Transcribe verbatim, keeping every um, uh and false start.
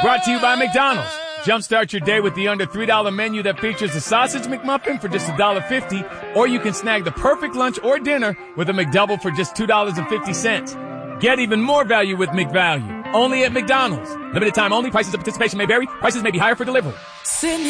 Brought to you by McDonald's. Jumpstart your day with the under three dollar menu that features a sausage McMuffin for just one dollar fifty, or you can snag the perfect lunch or dinner with a McDouble for just two dollars and fifty cents. Get even more value with McValue. Only at McDonald's. Limited time only. Prices of participation may vary. Prices may be higher for delivery.